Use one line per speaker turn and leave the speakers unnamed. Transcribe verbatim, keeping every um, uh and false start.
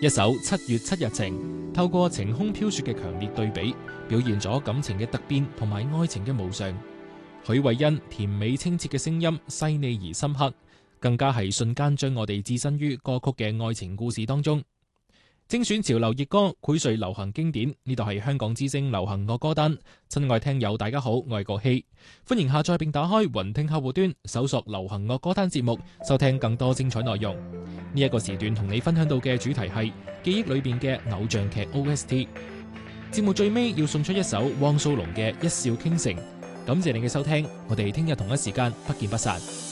一首《七月七日晴》，透過晴空飄雪嘅強烈對比，表現咗感情嘅突變同埋愛情嘅無常。許慧欣甜美清澈嘅聲音細膩而深刻，更加係瞬間將我哋置身於歌曲嘅愛情故事當中。精選潮流熱歌，薈萃流行經典，呢度係香港之聲流行樂歌單。親愛聽友大家好，我係國希，歡迎下載並打開雲聽客戶端，搜索流行樂歌單節目，收聽更多精彩內容。呢、這、一個時段同你分享到嘅主題係記憶裏邊嘅偶像劇 O S T。節目最尾要送出一首汪蘇泷嘅《一笑傾城》，感謝你嘅收聽，我哋聽日同一時間不見不散。